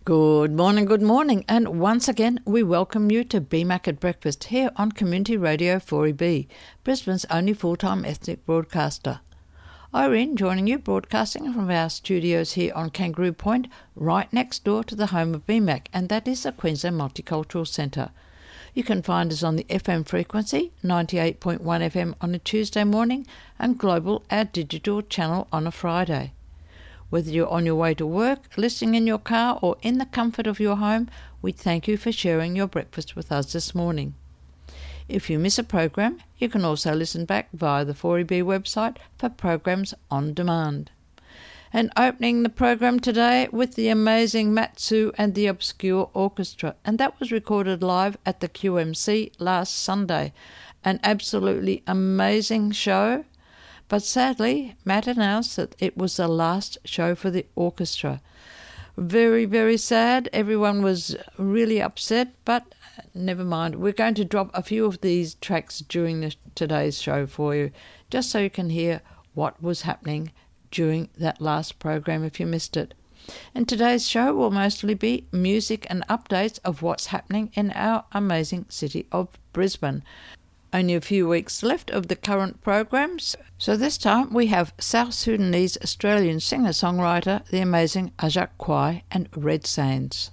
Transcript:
Good morning, and once again we welcome you to BMAC at Breakfast here on Community Radio 4EB, Brisbane's only full-time ethnic broadcaster. Irene joining you, broadcasting from our studios here on Kangaroo Point, right next door to the home of BMAC, and that is the Queensland Multicultural Centre. You can find us on the FM frequency, 98.1 FM on a Tuesday morning, and Global, our digital channel, on a Friday. Whether you're on your way to work, listening in your car, or in the comfort of your home, we thank you for sharing your breakfast with us this morning. If you miss a program, you can also listen back via the 4EB website for programs on demand. And opening the program today with the amazing Matsu and the Obscure Orchestra, and that was recorded live at the QMC last Sunday. An absolutely amazing show. But sadly, Matt announced that it was the last show for the orchestra. Very, very sad. Everyone was really upset, but never mind. We're going to drop a few of these tracks during today's show for you, just so you can hear what was happening during that last program if you missed it. And today's show will mostly be music and updates of what's happening in our amazing city of Brisbane. Only a few weeks left of the current programs. So this time we have South Sudanese Australian singer-songwriter, the amazing Ajak Kwai and Red Sands.